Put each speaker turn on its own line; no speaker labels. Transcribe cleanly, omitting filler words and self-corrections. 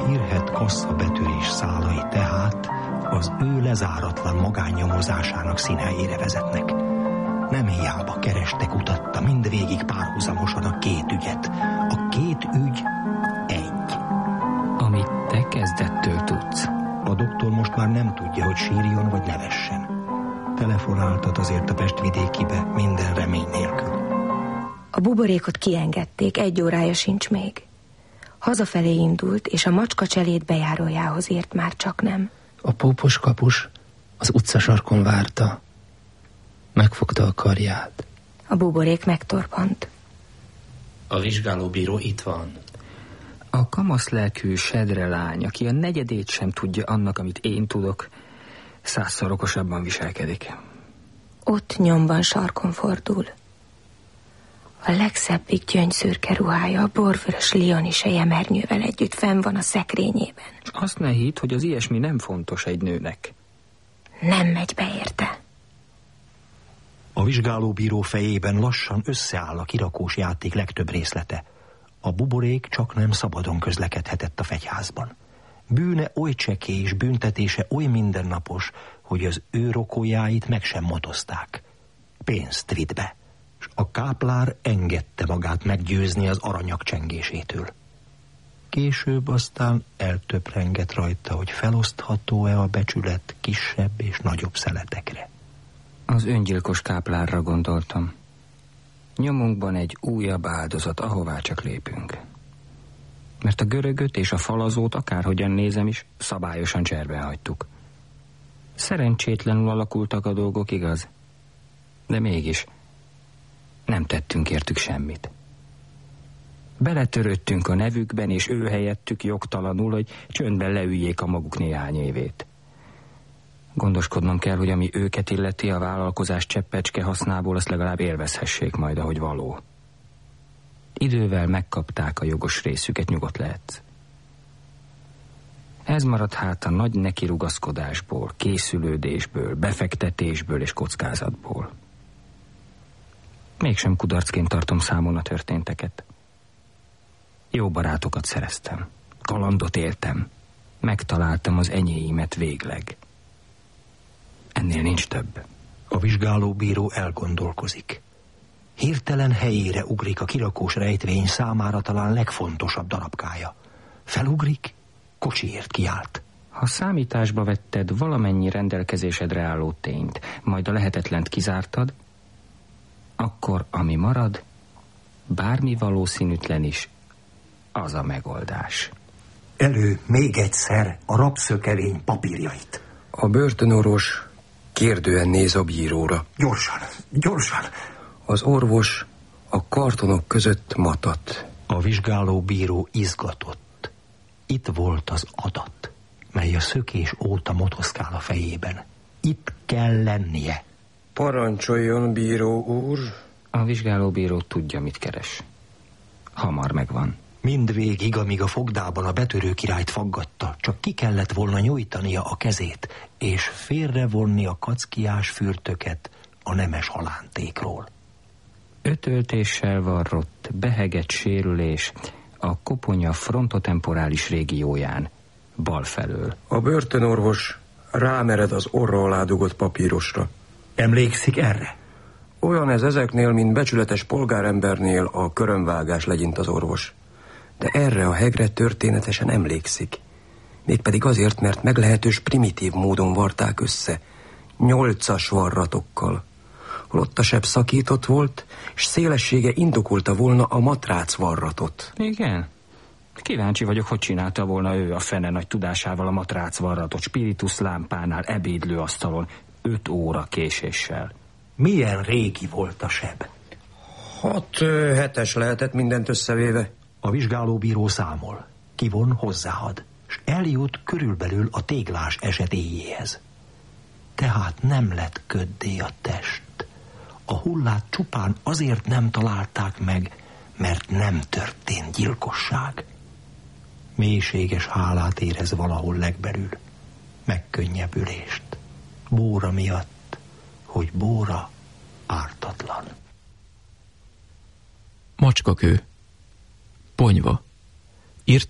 hírhedt kasszabetörés szálai tehát az ő lezáratlan magánnyomozásának színhelyére vezetnek. Nem hiába kereste, kutatta mindvégig párhuzamosan a két ügyet. A két ügy egy.
Amit te kezdettől tudsz.
A doktor most már nem tudja, hogy sírjon vagy nevessen. Telefonáltat azért a pestvidékibe minden remény nélkül.
A buborékot kiengedték, 1 órája sincs még. Hazafelé indult, és a macska cselét bejárójához ért már csak nem.
A pópos kapus az utcasarkon várta. Megfogta a karját.
A buborék megtorpant.
A vizsgálóbíró itt van. A kamaszlelkű sedre lány, aki a negyedét sem tudja annak, amit én tudok, 100-szor okosabban viselkedik.
Ott nyomban sarkon fordul. A legszebbik gyöngyszürke ruhája, a borvörös lioni sejemernyővel együtt fenn van a szekrényében.
És azt ne hidd, hogy az ilyesmi nem fontos egy nőnek.
Nem megy be érte.
A vizsgálóbíró fejében lassan összeáll a kirakós játék legtöbb részlete. A buborék csak nem szabadon közlekedhetett a fegyházban. Bűne oly csekély és büntetése oly mindennapos, hogy az ő rokójáit meg sem motozták. Pénzt vitt be, és a káplár engedte magát meggyőzni az aranyak csengésétől. Később aztán eltöprengett rajta, hogy felosztható-e a becsület kisebb és nagyobb szeletekre.
Az öngyilkos káplárra gondoltam. Nyomunkban egy újabb áldozat, ahová csak lépünk. Mert a görögöt és a falazót, akárhogyan nézem is, szabályosan cserben hagytuk. Szerencsétlenül alakultak a dolgok, igaz? De mégis nem tettünk értük semmit. Beletörődtünk a nevükben, és ő helyettük jogtalanul, hogy csöndben leüljék a maguk néhány évét. Gondoskodnom kell, hogy ami őket illeti, a vállalkozás cseppecske hasznából, azt legalább élvezhessék majd, ahogy való. Idővel megkapták a jogos részüket, nyugodt lehetsz. Ez maradt hát a nagy nekirugaszkodásból, készülődésből, befektetésből és kockázatból. Mégsem kudarcként tartom számon a történteket. Jó barátokat szereztem, kalandot éltem, megtaláltam az enyéimet végleg. Ennél nincs több.
A vizsgálóbíró elgondolkozik. Hirtelen helyére ugrik a kirakós rejtvény számára talán legfontosabb darabkája. Felugrik, kocsiért kiált.
Ha számításba vetted valamennyi rendelkezésedre álló tényt, majd a lehetetlent kizártad, akkor ami marad, bármi valószínűtlen is, az a megoldás.
Elő még egyszer a rabszökevény papírjait.
A börtönorvos kérdően néz a bíróra.
Gyorsan, gyorsan!
Az orvos a kartonok között matat.
A vizsgálóbíró izgatott. Itt volt az adat, mely a szökés óta motoszkál a fejében. Itt kell lennie.
Parancsoljon, bíró úr.
A vizsgálóbíró tudja, mit keres. Hamar megvan.
Mindvégig, amíg a fogdában a betörő királyt faggatta, csak ki kellett volna nyújtania a kezét, és félrevonni a kackiás fürtöket a nemes halántékról.
Ötöltéssel varrott, behegett sérülés a koponya frontotemporális régióján, bal felől.
A börtönorvos rámered az orra alá dugott papírosra.
Emlékszik erre?
Olyan ez ezeknél, mint becsületes polgárembernél a körömvágás, legyint az orvos. De erre a hegre történetesen emlékszik. Mégpedig azért, mert meglehetős primitív módon varták össze. 8-as varratokkal. Holott a seb szakított volt, és szélessége indokolta volna a matrác varratot.
Igen? Kíváncsi vagyok, hogy csinálta volna ő a fene nagy tudásával a matrác varratot, spiritus lámpánál, ebédlőasztalon, 5 óra késéssel.
Milyen régi volt a seb?
6-7-es lehetett mindent összevéve.
A vizsgálóbíró számol, kivon, hozzáad, és eljut körülbelül a téglás esetéjéhez. Tehát nem lett köddé a test. A hullát csupán azért nem találták meg, mert nem történt gyilkosság. Mélységes hálát érez valahol legbelül, megkönnyebbülést. Bóra miatt, hogy Bóra ártatlan.
Macskakő. Ponyva.